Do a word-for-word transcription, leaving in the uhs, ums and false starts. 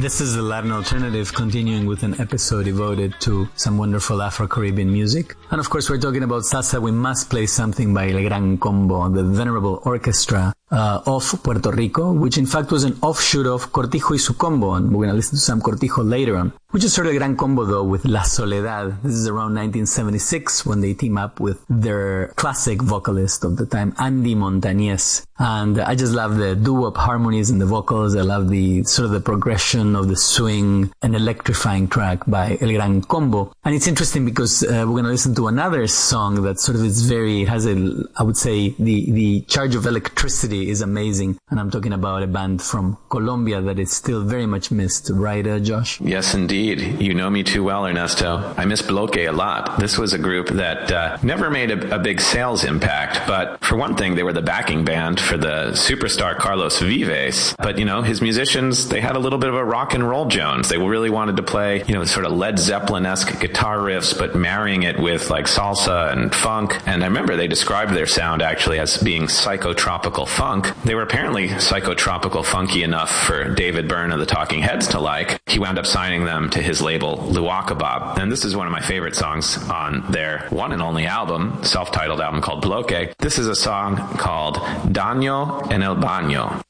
This is the Latin Alternative, continuing with an episode devoted to some wonderful Afro-Caribbean music. And of course, we're talking about salsa. We must play something by El Gran Combo, the venerable orchestra uh, of Puerto Rico, which in fact was an offshoot of Cortijo y su Combo. And we're going to listen to some Cortijo later on. We just heard El Gran Combo, though, with La Soledad. This is around nineteen seventy-six when they team up with their classic vocalist of the time, Andy Montañez. And I just love the doo-wop harmonies in the vocals. I love the sort of the progression of the swing, an electrifying track by El Gran Combo. And it's interesting because uh, we're going to listen to another song that sort of is very, it has a, I would say, the, the charge of electricity is amazing. And I'm talking about a band from Colombia that is still very much missed, right, uh, Josh? Yes, indeed. You know me too well, Ernesto. I miss Bloque a lot. This was a group that uh, never made a, a big sales impact, but for one thing, they were the backing band for the superstar Carlos Vives. But, you know, his musicians, they had a little bit of a rock and roll Jones. They really wanted to play, you know, sort of Led Zeppelin-esque guitar riffs, but marrying it with like salsa and funk. And I remember they described their sound actually as being psychotropical funk. They were apparently psychotropical funky enough for David Byrne of the Talking Heads to like. He wound up signing them to his label Luwakabob. And this is one of my favorite songs on their one and only album, self-titled album called Bloque. This is a song called Daño en el Baño.